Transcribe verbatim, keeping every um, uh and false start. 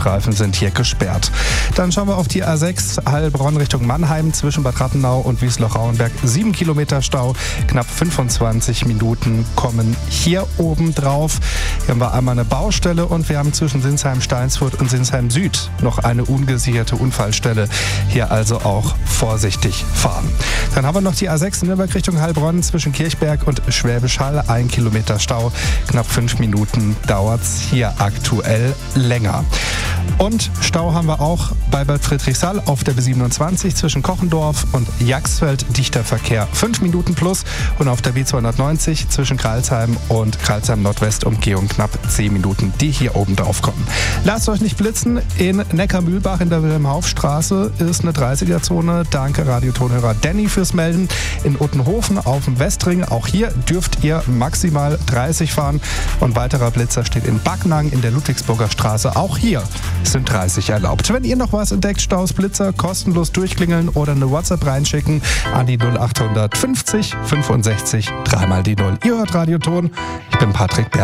Mittelstreifen sind hier gesperrt. Dann schauen wir auf die A sechs Heilbronn Richtung Mannheim zwischen Bad Rattenau und Wiesloch-Rauenberg. Sieben Kilometer Stau, knapp fünfundzwanzig Minuten kommen hier oben drauf. Hier haben wir einmal eine Baustelle und wir haben zwischen Sinsheim-Steinsfurt und Sinsheim-Süd noch eine ungesicherte Unfallstelle. Hier also auch vorsichtig fahren. Dann haben wir noch die A sechs Nürnberg Richtung Heilbronn zwischen Kirchberg und Schwäbisch Hall. Ein Kilometer Stau, knapp fünf Minuten dauert es hier aktuell länger. Und Stau haben wir auch bei Bad Friedrichsthal auf der B siebenundzwanzig zwischen Kochendorf und Jagsfeld. Dichter Verkehr fünf Minuten plus. Und auf der B zweihundertneunzig zwischen Kralsheim und Kralsheim Nordwest Umgehung knapp zehn Minuten, die hier oben drauf kommen. Lasst euch nicht blitzen. In Neckarmühlbach in der Wilhelm-Hauf-Straße ist eine dreißiger-Zone. Danke Radiotonhörer Danny fürs Melden. In Uttenhofen auf dem Westring. Auch hier dürft ihr maximal dreißig fahren. Und weiterer Blitzer steht in Backnang in der Ludwigsburger Straße. Auch hier sind dreißig erlaubt. Wenn ihr noch was entdeckt, Staus, Blitzer, kostenlos durchklingeln oder eine WhatsApp reinschicken an die null acht fünfzig fünfundsechzig dreimal die null. Ihr hört Radioton. Ich bin Patrick Berg.